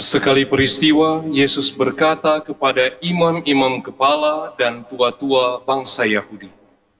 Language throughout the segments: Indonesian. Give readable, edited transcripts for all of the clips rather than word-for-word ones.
Sekali peristiwa, Yesus berkata kepada imam-imam kepala dan tua-tua bangsa Yahudi,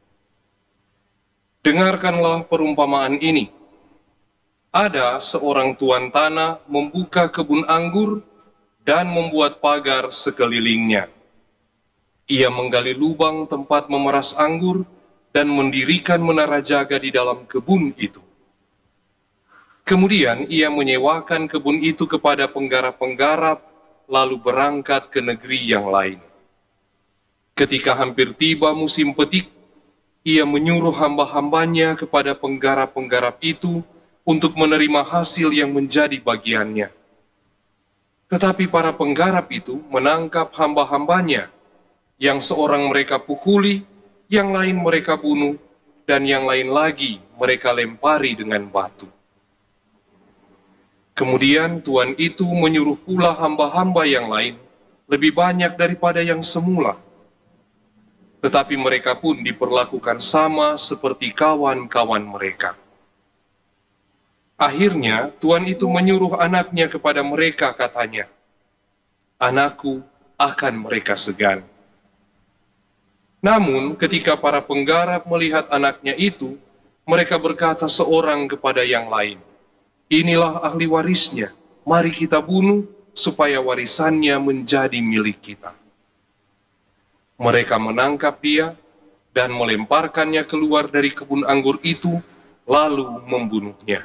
"Dengarkanlah perumpamaan ini. Ada seorang tuan tanah membuka kebun anggur dan membuat pagar sekelilingnya. Ia menggali lubang tempat memeras anggur dan mendirikan menara jaga di dalam kebun itu. Kemudian ia menyewakan kebun itu kepada penggarap-penggarap, lalu berangkat ke negeri yang lain. Ketika hampir tiba musim petik, ia menyuruh hamba-hambanya kepada penggarap-penggarap itu untuk menerima hasil yang menjadi bagiannya. Tetapi para penggarap itu menangkap hamba-hambanya, yang seorang mereka pukuli, yang lain mereka bunuh, dan yang lain lagi mereka lempari dengan batu. Kemudian tuan itu menyuruh pula hamba-hamba yang lain, lebih banyak daripada yang semula. Tetapi mereka pun diperlakukan sama seperti kawan-kawan mereka. Akhirnya tuan itu menyuruh anaknya kepada mereka, katanya, 'Anakku, akan mereka segan.' Namun ketika para penggarap melihat anaknya itu, mereka berkata seorang kepada yang lain, 'Inilah ahli warisnya, mari kita bunuh supaya warisannya menjadi milik kita.' Mereka menangkap dia dan melemparkannya keluar dari kebun anggur itu, lalu membunuhnya.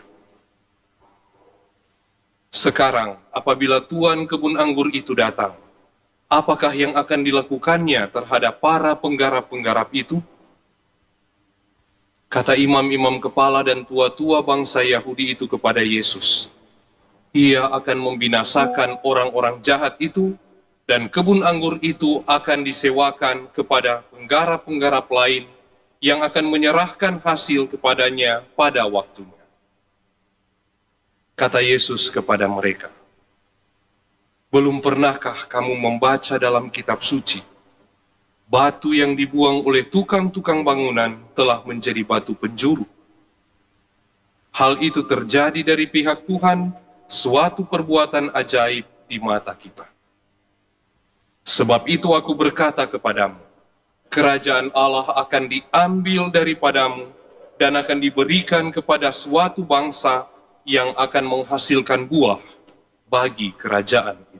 Sekarang, apabila tuan kebun anggur itu datang, apakah yang akan dilakukannya terhadap para penggarap-penggarap itu?" Kata imam-imam kepala dan tua-tua bangsa Yahudi itu kepada Yesus, "Ia akan membinasakan orang-orang jahat itu, dan kebun anggur itu akan disewakan kepada penggarap-penggarap lain yang akan menyerahkan hasil kepadanya pada waktunya." Kata Yesus kepada mereka, "Belum pernahkah kamu membaca dalam kitab suci, batu yang dibuang oleh tukang-tukang bangunan telah menjadi batu penjuru? Hal itu terjadi dari pihak Tuhan, suatu perbuatan ajaib di mata kita. Sebab itu aku berkata kepadamu, kerajaan Allah akan diambil daripadamu dan akan diberikan kepada suatu bangsa yang akan menghasilkan buah bagi kerajaan